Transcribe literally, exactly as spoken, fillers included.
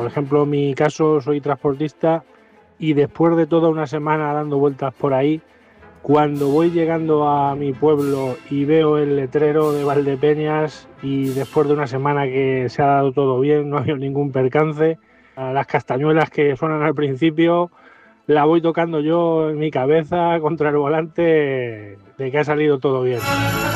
por ejemplo, en mi caso soy transportista y después de toda una semana dando vueltas por ahí, cuando voy llegando a mi pueblo y veo el letrero de Valdepeñas y después de una semana que se ha dado todo bien, no ha habido ningún percance, las castañuelas que suenan al principio la voy tocando yo en mi cabeza contra el volante de que ha salido todo bien.